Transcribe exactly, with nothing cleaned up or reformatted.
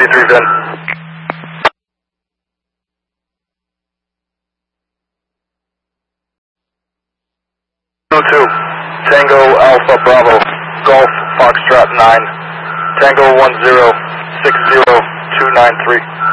fifty-three Vin. two two, Tango Alpha Bravo, Golf Foxtrot nine, Tango one zero, six zero two nine three.